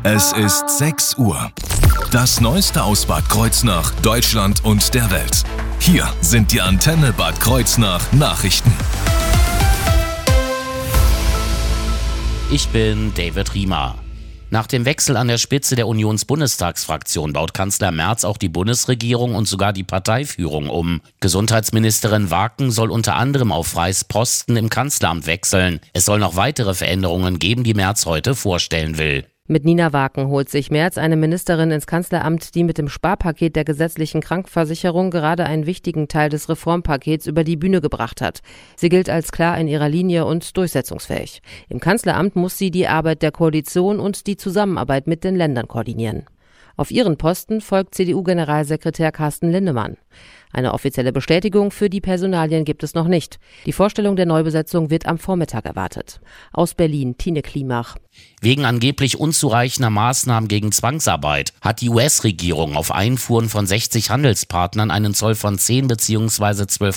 Es ist 6 Uhr. Das Neueste aus Bad Kreuznach, Deutschland und der Welt. Hier sind die Antenne Bad Kreuznach Nachrichten. Ich bin David Riemer. Nach dem Wechsel an der Spitze der Unionsbundestagsfraktion baut Kanzler Merz auch die Bundesregierung und sogar die Parteiführung um. Gesundheitsministerin Waken soll unter anderem auf Freys Posten im Kanzleramt wechseln. Es soll noch weitere Veränderungen geben, die Merz heute vorstellen will. Mit Nina Waken holt sich Merz eine Ministerin ins Kanzleramt, die mit dem Sparpaket der gesetzlichen Krankenversicherung gerade einen wichtigen Teil des Reformpakets über die Bühne gebracht hat. Sie gilt als klar in ihrer Linie und durchsetzungsfähig. Im Kanzleramt muss sie die Arbeit der Koalition und die Zusammenarbeit mit den Ländern koordinieren. Auf ihren Posten folgt CDU-Generalsekretär Carsten Linnemann. Eine offizielle Bestätigung für die Personalien gibt es noch nicht. Die Vorstellung der Neubesetzung wird am Vormittag erwartet. Aus Berlin, Tine Klimach. Wegen angeblich unzureichender Maßnahmen gegen Zwangsarbeit hat die US-Regierung auf Einfuhren von 60 Handelspartnern einen Zoll von 10 bzw.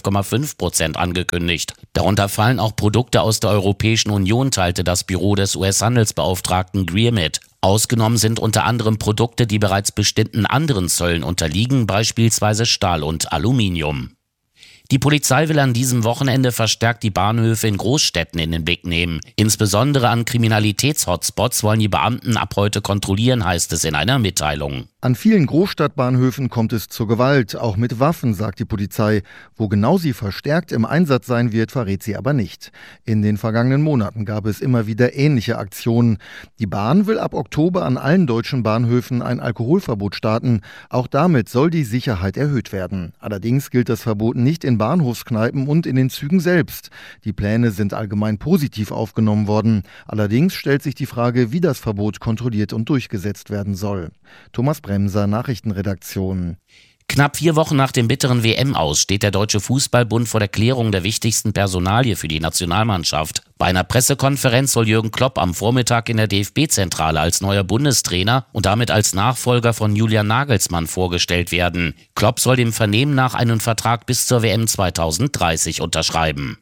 12,5% angekündigt. Darunter fallen auch Produkte aus der Europäischen Union, teilte das Büro des US-Handelsbeauftragten Greer mit. Ausgenommen sind unter anderem Produkte, die bereits bestimmten anderen Zöllen unterliegen, beispielsweise Stahl und Aluminium. Die Polizei will an diesem Wochenende verstärkt die Bahnhöfe in Großstädten in den Blick nehmen. Insbesondere an Kriminalitäts-Hotspots wollen die Beamten ab heute kontrollieren, heißt es in einer Mitteilung. An vielen Großstadtbahnhöfen kommt es zur Gewalt, auch mit Waffen, sagt die Polizei. Wo genau sie verstärkt im Einsatz sein wird, verrät sie aber nicht. In den vergangenen Monaten gab es immer wieder ähnliche Aktionen. Die Bahn will ab Oktober an allen deutschen Bahnhöfen ein Alkoholverbot starten. Auch damit soll die Sicherheit erhöht werden. Allerdings gilt das Verbot nicht in Bahnhofskneipen und in den Zügen selbst. Die Pläne sind allgemein positiv aufgenommen worden. Allerdings stellt sich die Frage, wie das Verbot kontrolliert und durchgesetzt werden soll. Thomas Bremser, Nachrichtenredaktion. Knapp 4 Wochen nach dem bitteren WM-Aus steht der Deutsche Fußballbund vor der Klärung der wichtigsten Personalie für die Nationalmannschaft. Bei einer Pressekonferenz soll Jürgen Klopp am Vormittag in der DFB-Zentrale als neuer Bundestrainer und damit als Nachfolger von Julian Nagelsmann vorgestellt werden. Klopp soll dem Vernehmen nach einen Vertrag bis zur WM 2030 unterschreiben.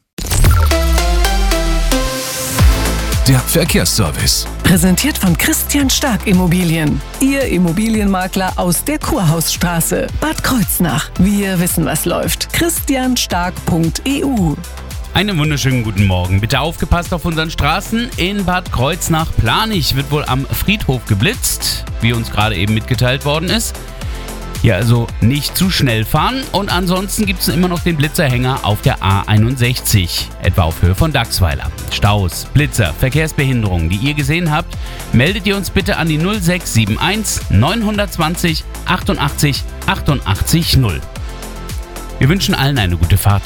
Der Verkehrsservice. Präsentiert von Christian Stark Immobilien. Ihr Immobilienmakler aus der Kurhausstraße. Bad Kreuznach. Wir wissen, was läuft. christianstark.eu. Einen wunderschönen guten Morgen. Bitte aufgepasst auf unseren Straßen. In Bad Kreuznach-Planich wird wohl am Friedhof geblitzt, wie uns gerade eben mitgeteilt worden ist. Hier also nicht zu schnell fahren und ansonsten gibt es immer noch den Blitzerhänger auf der A61, etwa auf Höhe von Dachsweiler. Staus, Blitzer, Verkehrsbehinderungen, die ihr gesehen habt, meldet ihr uns bitte an die 0671 920 88 88 0. Wir wünschen allen eine gute Fahrt.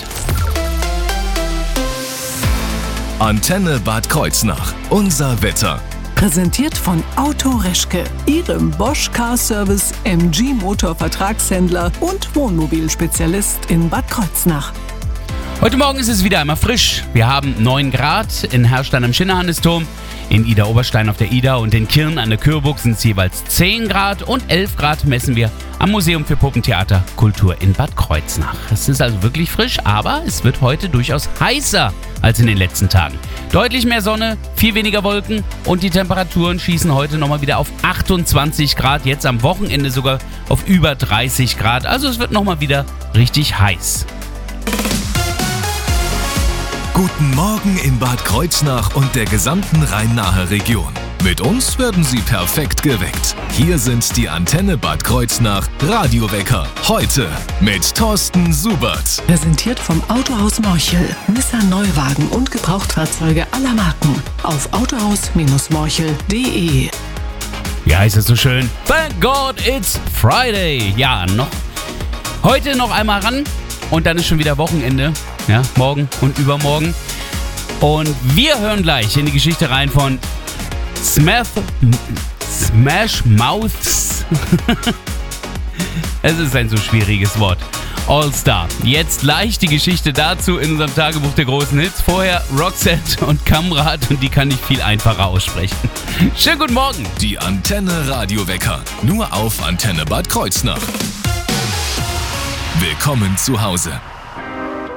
Antenne Bad Kreuznach. Unser Wetter. Präsentiert von Auto Reschke, Ihrem Bosch Car Service MG Motor Vertragshändler und Wohnmobilspezialist in Bad Kreuznach. Heute Morgen ist es wieder einmal frisch. Wir haben 9 Grad in Herrstein am Schinnerhannesturm, in Idar-Oberstein auf der Idar und in Kirn an der Kürburg sind es jeweils 10 Grad und 11 Grad messen wir am Museum für Puppentheater Kultur in Bad Kreuznach. Es ist also wirklich frisch, aber es wird heute durchaus heißer als in den letzten Tagen. Deutlich mehr Sonne, viel weniger Wolken und die Temperaturen schießen heute nochmal wieder auf 28 Grad, jetzt am Wochenende sogar auf über 30 Grad. Also es wird nochmal wieder richtig heiß. Guten Morgen in Bad Kreuznach und der gesamten Rhein-Nahe Region. Mit uns werden Sie perfekt geweckt. Hier sind die Antenne Bad Kreuznach Radiowecker. Heute mit Thorsten Subert. Präsentiert vom Autohaus Morchel. Nissan Neuwagen und Gebrauchtfahrzeuge aller Marken. Auf autohaus-morchel.de. Wie heißt es so schön? Thank God it's Friday. Ja, heute noch einmal ran und dann ist schon wieder Wochenende. Ja, morgen und übermorgen. Und wir hören gleich in die Geschichte rein von Smash Mouths. Es ist ein so schwieriges Wort. All-Star. Jetzt gleich die Geschichte dazu in unserem Tagebuch der großen Hits. Vorher Roxette und Kamrat und die kann ich viel einfacher aussprechen. Schönen guten Morgen. Die Antenne Radiowecker. Nur auf Antenne Bad Kreuznach. Willkommen zu Hause.